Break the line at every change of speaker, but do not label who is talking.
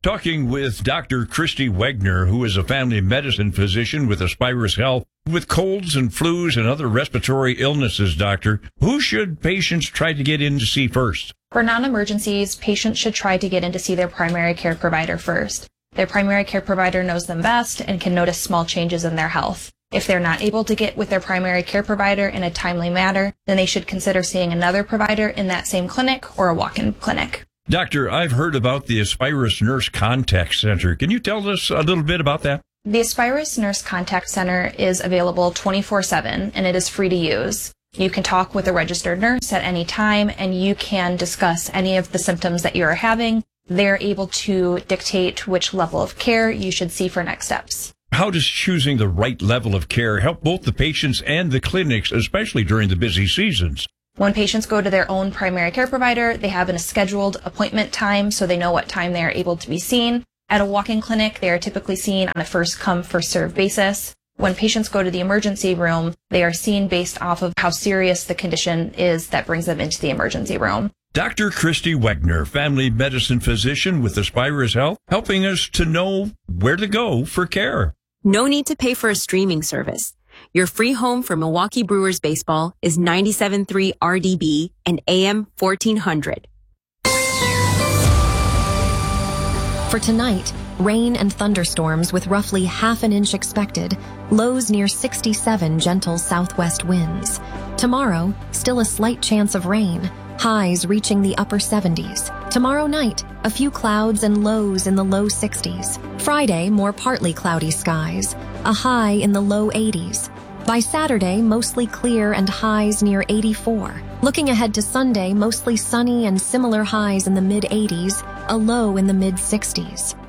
Talking with Dr. Christy Wegner, who is a family medicine physician with Aspirus Health. With colds and flus and other respiratory illnesses, doctor, who should patients try to get in to see first?
For non-emergencies, patients should try to get in to see their primary care provider first. Their primary care provider knows them best and can notice small changes in their health. If they're not able to get with their primary care provider in a timely manner, then they should consider seeing another provider in that same clinic or a walk-in clinic.
Doctor, I've heard about the Aspirus Nurse Contact Center. Can you tell us a little bit about that?
The Aspirus Nurse Contact Center is available 24/7 and it is free to use. You can talk with a registered nurse at any time and you can discuss any of the symptoms that you are having. They're able to dictate which level of care you should see for next steps.
How does choosing the right level of care help both the patients and the clinics, especially during the busy seasons?
When patients go to their own primary care provider, they have a scheduled appointment time so they know what time they are able to be seen. At a walk-in clinic, they are typically seen on a first-come, first-served basis. When patients go to the emergency room, they are seen based off of how serious the condition is that brings them into the emergency room.
Dr. Christy Wegner, family medicine physician with Aspirus Health, helping us to know where to go for care.
No need to pay for a streaming service. Your free home for Milwaukee Brewers baseball is 97.3 RDB and AM 1400.
For tonight, rain and thunderstorms with roughly half an inch expected, lows near 67 gentle southwest winds. Tomorrow, still a slight chance of rain, highs reaching the upper 70s. Tomorrow night, a few clouds and lows in the low 60s. Friday, more partly cloudy skies, a high in the low 80s. By Saturday, mostly clear and highs near 84. Looking ahead to Sunday, mostly sunny and similar highs in the mid-80s, a low in the mid-60s.